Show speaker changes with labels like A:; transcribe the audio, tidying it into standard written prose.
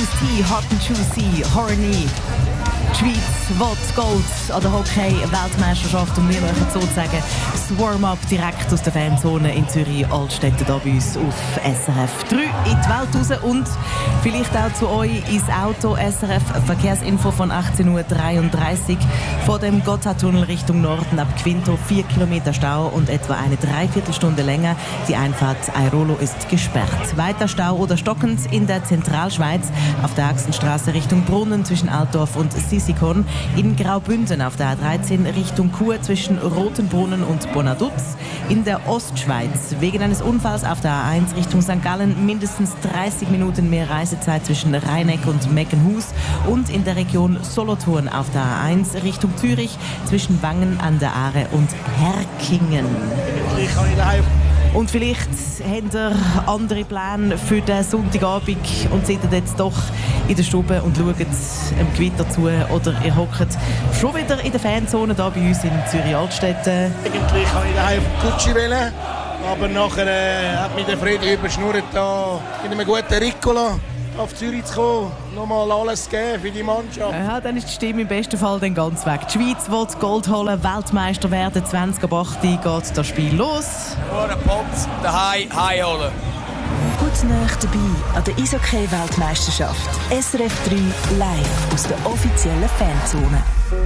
A: T, Hot and Juicy, Horny. Die Schweiz will Gold an der Hockey-Weltmeisterschaft und wir machen sozusagen das Warm-up direkt aus der Fanzone in Zürich-Altstetten hier bei uns auf SRF 3 in die Welt raus und vielleicht auch zu euch ins Auto. SRF Verkehrsinfo von 18:33 Uhr vor dem Gotthardtunnel Richtung Norden ab Quinto 4 Kilometer Stau und etwa eine Dreiviertelstunde länger. Die Einfahrt Airolo ist gesperrt. Weiter Stau oder stockend in der Zentralschweiz auf der Achsenstraße Richtung Brunnen zwischen Altdorf und Sissikon, in Graubünden auf der A13 Richtung Chur zwischen Rotenbrunnen und Bonaduz, in der Ostschweiz wegen eines Unfalls auf der A1 Richtung St. Gallen mindestens 30 Minuten mehr Reisezeit zwischen Rheineck und Meckenhus und in der Region Solothurn auf der A1 Richtung Zürich zwischen Wangen an der Aare und Herkingen. Und vielleicht habt ihr andere Pläne für den Sonntagabend und seid jetzt doch in der Stube und schaut dem Gewitter zu. Oder ihr hockt schon wieder in der Fanzone hier bei uns in Zürich-Altstetten.
B: Eigentlich kann ich daheim auf Gucci wählen, aber nachher hat mich der Fredi überschnurrt, da in einem guten Ricola auf Zürich zu kommen, nochmal alles geben für die Mannschaft.
A: Ja, dann ist die Stimme im besten Fall dann ganz weg. Die Schweiz will Gold holen, Weltmeister werden. 20:08 geht das Spiel los.
C: Nur einen Potz daheim holen.
D: Gut nah dabei an der Eishockey-Weltmeisterschaft. SRF 3 live aus der offiziellen Fanzone.